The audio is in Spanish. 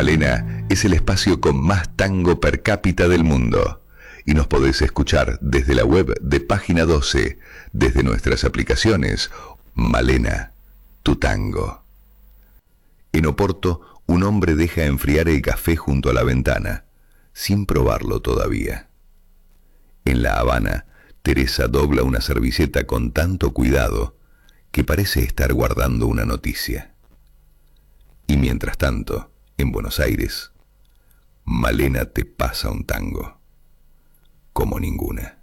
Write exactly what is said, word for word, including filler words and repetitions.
Malena es el espacio con más tango per cápita del mundo y nos podés escuchar desde la web de Página doce, desde nuestras aplicaciones. Malena, tu tango. En Oporto, un hombre deja enfriar el café junto a la ventana, sin probarlo todavía. En La Habana, Teresa dobla una servilleta con tanto cuidado que parece estar guardando una noticia. Y mientras tanto, en Buenos Aires, Malena te pasa un tango como ninguna.